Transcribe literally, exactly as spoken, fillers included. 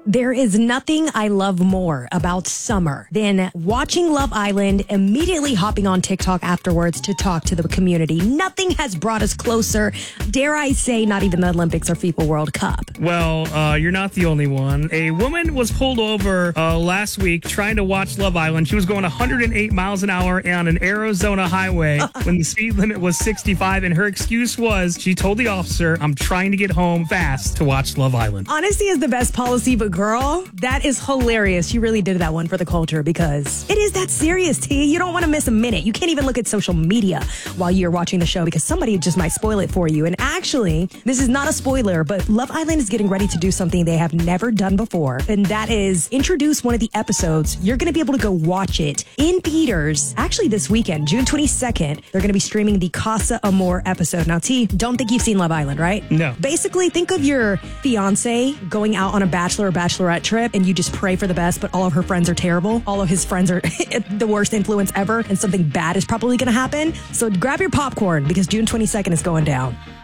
There is nothing I love more about summer than watching Love Island, immediately hopping on TikTok afterwards to talk to the community. Nothing has brought us closer. Dare I say, not even the Olympics or FIFA World Cup. Well, uh, you're not the only one. A woman was pulled over uh, last week trying to watch Love Island. She was going one hundred eight miles an hour on an Arizona highway when the speed limit was sixty-five, and her excuse was she told the officer, I'm trying to get home fast to watch Love Island. Honesty is the best policy, but girl, that is hilarious. You really did that one for the culture because it is that serious, T. You don't want to miss a minute. You can't even look at social media while you're watching the show because somebody just might spoil it for you. And actually, this is not a spoiler, but Love Island is getting ready to do something they have never done before. And that is introduce one of the episodes. You're going to be able to go watch it in theaters. Actually, this weekend, June twenty-second, they're going to be streaming the Casa Amor episode. Now, T, don't think you've seen Love Island, right? No. Basically, think of your fiance going out on a bachelor or bachelorette trip and you just pray for the best, but all of her friends are terrible. All of his friends are the worst influence ever and something bad is probably going to happen. So grab your popcorn because June twenty-second is going down.